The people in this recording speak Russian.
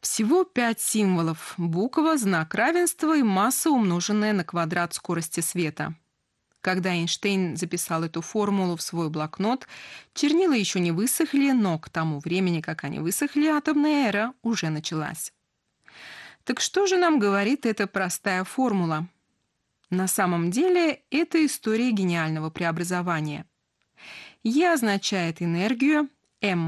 Всего 5 символов: буква, знак равенства и масса, умноженная на квадрат скорости света. Когда Эйнштейн записал эту формулу в свой блокнот, чернила еще не высохли, но к тому времени, как они высохли, атомная эра уже началась. Так что же нам говорит эта простая формула? На самом деле, это история гениального преобразования. Е означает энергию, М